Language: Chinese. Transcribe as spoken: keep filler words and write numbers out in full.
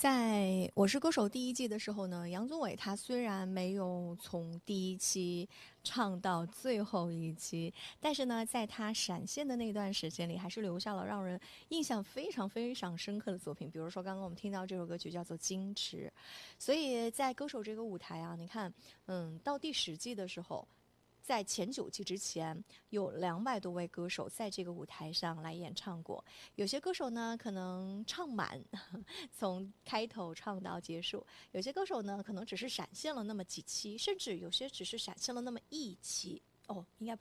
在《我是歌手》第一季的时候呢，杨宗纬他虽然没有从第一期唱到最后一期，但是呢，在他闪现的那段时间里，还是留下了让人印象非常非常深刻的作品。比如说，刚刚我们听到这首歌曲叫做《矜持》，所以在歌手这个舞台啊，你看，嗯，到第十季的时候。在前九季之前，有两百多位歌手在这个舞台上来演唱过。有些歌手呢，可能唱满，从开头唱到结束；有些歌手呢，可能只是闪现了那么几期，甚至有些只是闪现了那么一期。哦，应该不